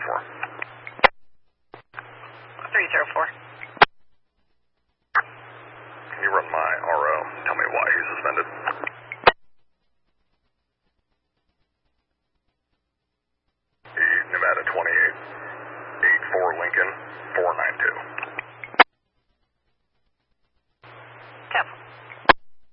304. Can you run my RO? Tell me why he's suspended. Nevada 28, 84 Lincoln, 492. 10.